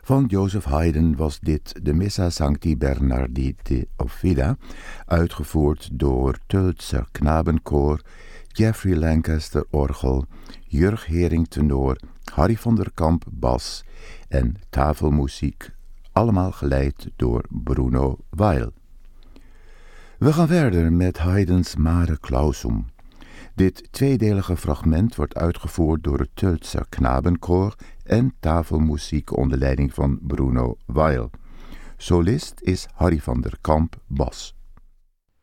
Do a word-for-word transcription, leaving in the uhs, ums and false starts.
Van Joseph Haydn was dit de Missa Sancti Bernardi de Offida, uitgevoerd door Tölzer Knabenkoor, Jeffrey Lancaster orgel, Jurg Hering tenor, Harry van der Kamp bas en tafelmuziek, allemaal geleid door Bruno Weil. We gaan verder met Haydn's Mare Clausum. Dit tweedelige fragment wordt uitgevoerd door het Tölzer Knabenkoor en tafelmuziek onder leiding van Bruno Weil. Solist is Harry van der Kamp bas.